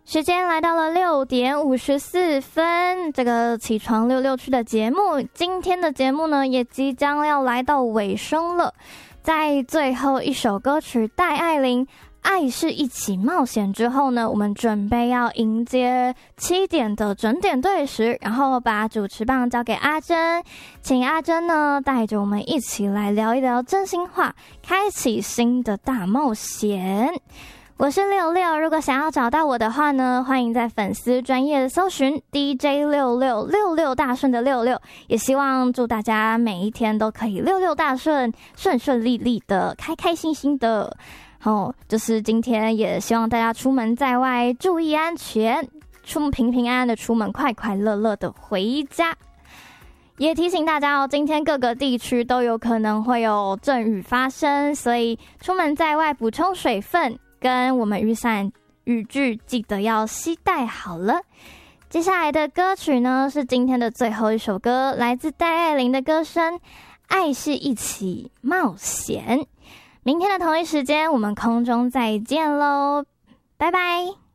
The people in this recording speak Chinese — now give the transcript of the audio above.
时间来到了6:54，这个起床溜溜去的节目，今天的节目呢也即将要来到尾声了。在最后一首歌曲戴爱玲爱是一起冒险之后呢，我们准备要迎接7点的准点对时，然后把主持棒交给阿珍，请阿珍呢带着我们一起来聊一聊真心话，开启新的大冒险。我是66，如果想要找到我的话呢，欢迎在粉丝专页搜寻 DJ6666大顺的66，也希望祝大家每一天都可以66大顺，顺顺利利的，开开心心的。就是今天也希望大家出门在外注意安全，平平安安的出门，快快乐乐的回家。也提醒大家今天各个地区都有可能会有阵雨发生，所以出门在外补充水分，跟我们雨伞雨具记得要携带好了。接下来的歌曲呢是今天的最后一首歌，来自戴爱玲的歌声《爱是一起冒险》。明天的同一时间我们空中再见咯，拜拜。